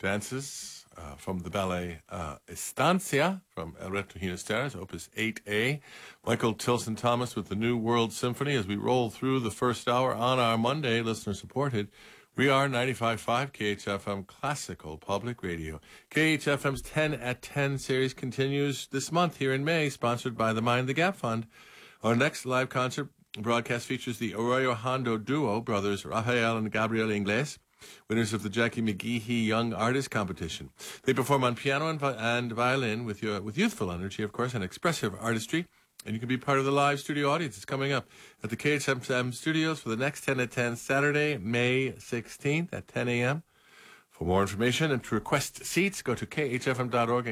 dances from the ballet Estancia from El Reto Ginesteras, Opus 8A. Michael Tilson Thomas with the New World Symphony as we roll through the first hour on our Monday, listener-supported. We are 95.5 KHFM Classical Public Radio. KHFM's 10 at 10 series continues this month here in May, sponsored by the Mind the Gap Fund. Our next live concert broadcast features the Arroyo Hondo duo, brothers Rafael and Gabriel Ingles, winners of the Jackie McGeehee Young Artist Competition. They perform on piano and violin with youthful energy, of course, and expressive artistry. And you can be part of the live studio audience. It's coming up at the KHFM studios for the next 10 at 10, Saturday, May 16th at 10 a.m. For more information and to request seats, go to khfm.org.